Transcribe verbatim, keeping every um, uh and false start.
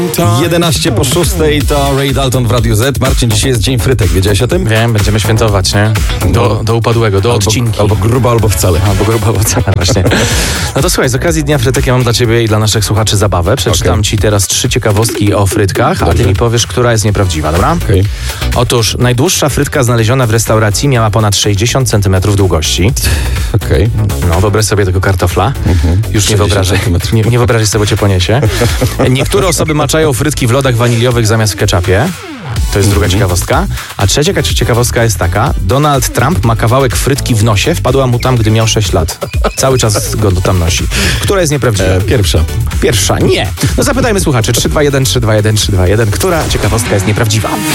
jedenaście po szóstej to Ray Dalton w Radiu Z. Marcin, dzisiaj jest Dzień Frytek, wiedziałeś o tym? Wiem, będziemy świętować, nie? Do, do upadłego, do albo, odcinki. Albo grubo, albo wcale. Albo grubo, albo wcale, właśnie. No to słuchaj, z okazji Dnia Frytek ja mam dla ciebie i dla naszych słuchaczy zabawę. Przeczytam okay. ci teraz trzy ciekawostki o frytkach, Dobrze. a ty mi powiesz, która jest nieprawdziwa, dobra? Okay. Otóż najdłuższa frytka znaleziona w restauracji miała ponad sześćdziesiąt centymetrów długości. Okej. Okay. No, wyobraź sobie tego kartofla. Mhm. Już nie wyobrażaj, nie, nie wyobrażaj sobie, co cię poniesie. Niektóre osoby maczają frytki w lodach waniliowych zamiast w ketchupie. To jest druga ciekawostka. A trzecia ciekawostka jest taka. Donald Trump ma kawałek frytki w nosie. Wpadła mu tam, gdy miał sześć lat. Cały czas go tam nosi. Która jest nieprawdziwa? E, pierwsza. Pierwsza, nie. No zapytajmy słuchaczy. trzy dwa jeden, trzy dwa jeden, trzy dwa jeden. Która ciekawostka jest nieprawdziwa?